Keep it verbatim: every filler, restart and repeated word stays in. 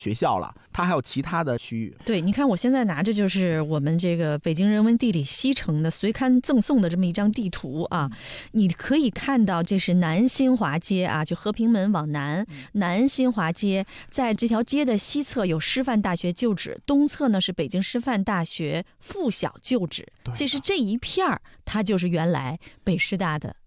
学校了，它还有其他的区域。 对，你看我现在拿着就是我们这个北京人文地理西城的随刊赠送的这么一张地图啊，你可以看到这是南新华街啊，就和平门往南，南新华街，在这条街的西侧有师范大学旧址，东侧呢是北京师范大学附小旧址。其实这一片儿它就是原来北师大的